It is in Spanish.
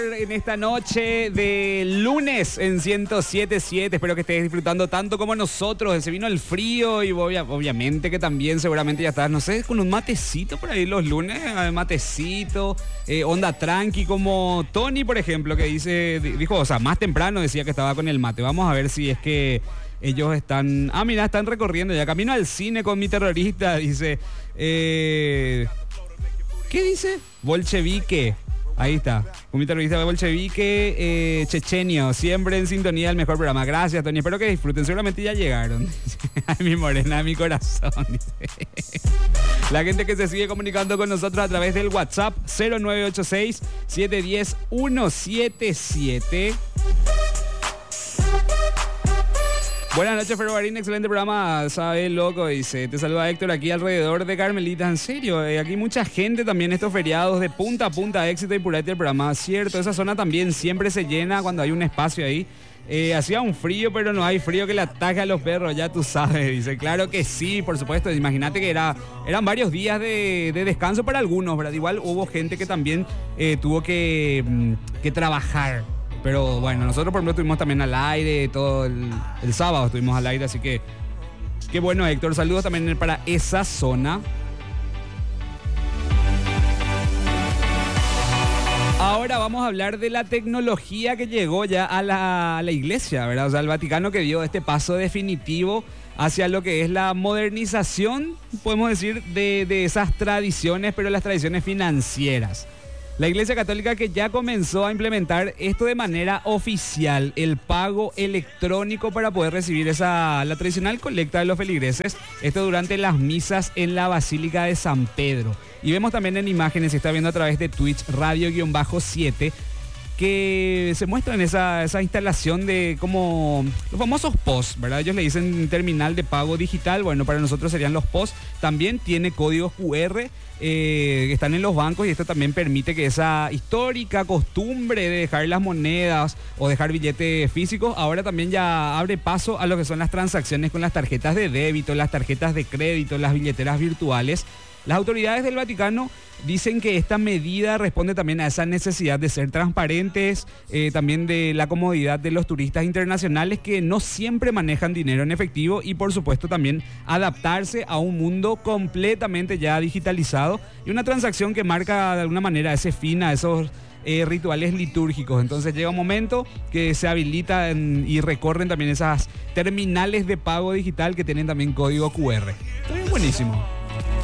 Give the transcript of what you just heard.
En esta noche de lunes en 107.7, espero que estés disfrutando tanto como nosotros. Se vino el frío y obviamente que también seguramente ya estás, no sé, con un matecito por ahí los lunes, matecito, onda tranqui, como Tony, por ejemplo, que dijo, o sea, más temprano decía que estaba con el mate. Vamos a ver si es que ellos están, mira, están recorriendo ya, camino al cine con mi terrorista, dice, ¿qué dice? Bolchevique. Ahí está, con mi terrorista bolchevique, chechenio, siempre en sintonía del mejor programa. Gracias, Tony, espero que disfruten, seguramente ya llegaron. Ay, mi morena, mi corazón, dice. La gente que se sigue comunicando con nosotros a través del WhatsApp 0986-710-177. Buenas noches, Ferrobarín, excelente programa, sabe loco, dice, te saluda Héctor aquí alrededor de Carmelita, en serio, aquí mucha gente también estos feriados de punta a punta, éxito y purete el programa, cierto, esa zona también siempre se llena cuando hay un espacio ahí, hacía un frío, pero no hay frío que le ataque a los perros, ya tú sabes, dice, claro que sí, por supuesto, imagínate que eran varios días de descanso para algunos, ¿verdad? Igual hubo gente que también tuvo que trabajar. Pero bueno, nosotros por ejemplo estuvimos también al aire, todo el sábado estuvimos al aire, así que qué bueno, Héctor. Saludos también para esa zona. Ahora vamos a hablar de la tecnología que llegó ya a la iglesia, ¿verdad? O sea, el Vaticano que dio este paso definitivo hacia lo que es la modernización, podemos decir, de esas tradiciones, pero las tradiciones financieras. La Iglesia Católica que ya comenzó a implementar esto de manera oficial, el pago electrónico para poder recibir la tradicional colecta de los feligreses, esto durante las misas en la Basílica de San Pedro. Y vemos también en imágenes, se está viendo a través de Twitch, radio-7, que se muestra en esa instalación de como los famosos POS, ¿verdad? Ellos le dicen terminal de pago digital, bueno, para nosotros serían los POS. También tiene códigos QR que están en los bancos y esto también permite que esa histórica costumbre de dejar las monedas o dejar billetes físicos, ahora también ya abre paso a lo que son las transacciones con las tarjetas de débito, las tarjetas de crédito, las billeteras virtuales. Las autoridades del Vaticano dicen que esta medida responde también a esa necesidad de ser transparentes, también de la comodidad de los turistas internacionales que no siempre manejan dinero en efectivo y por supuesto también adaptarse a un mundo completamente ya digitalizado y una transacción que marca de alguna manera ese fin a esos rituales litúrgicos. Entonces llega un momento que se habilitan y recorren también esas terminales de pago digital que tienen también código QR. Está bien, buenísimo.